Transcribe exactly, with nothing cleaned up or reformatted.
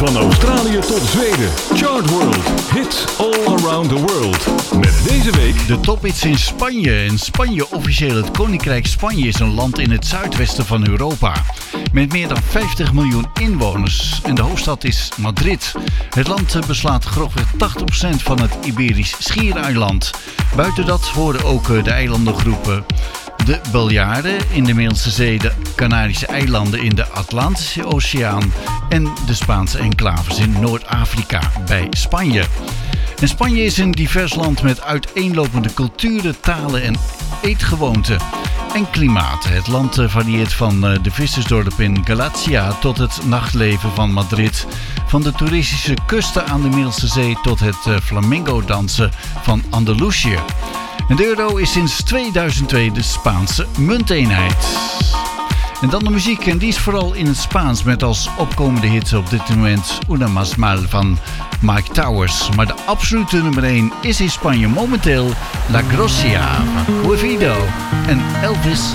Van Australië tot Zweden. Chart World. Hits all around the world. Met deze week de tophits in Spanje. In Spanje, officieel het Koninkrijk Spanje, is een land in het zuidwesten van Europa. Met meer dan vijftig miljoen inwoners. En de hoofdstad is Madrid. Het land beslaat grofweg tachtig procent van het Iberisch Schiereiland. Buiten dat horen ook de eilandengroepen de Balearen in de Middellandse Zee, de Canarische eilanden in de Atlantische Oceaan en de Spaanse enclaves in Noord-Afrika bij Spanje. En Spanje is een divers land met uiteenlopende culturen, talen en eetgewoonten en klimaten. Het land varieert van de vissersdorp in Galicia tot het nachtleven van Madrid, van de toeristische kusten aan de Middellandse Zee tot het flamenco-dansen van Andalusië. En de euro is sinds tweeduizend twee de Spaanse munteenheid. En dan de muziek, en die is vooral in het Spaans met als opkomende hit op dit moment Una Más Mal van Mike Towers. Maar de absolute nummer één is in Spanje momenteel La Grocia van Cuevido en Elvis